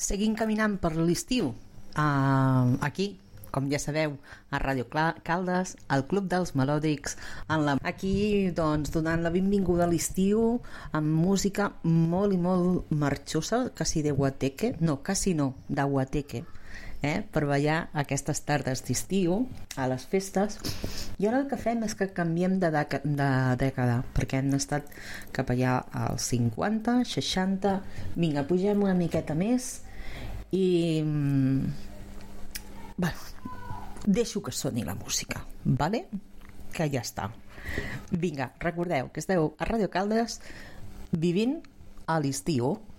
seguim caminant per l'estiu aquí, com ja sabeu, a Ràdio Caldes, al Club dels Melòdics, aquí doncs donant la benvinguda a l'estiu amb música molt i molt marxosa, quasi de guateque, de guateque, per ballar aquestes tardes d'estiu a les festes. I ara el que fem és que canviem de dècada, perquè hem estat cap allà als 50, 60, vinga, pugem una miqueta més i bueno, deixo que soni la música, vale? Que ja està. Vinga, recordeu que esteu a Ràdio Caldes vivint a l'estiu.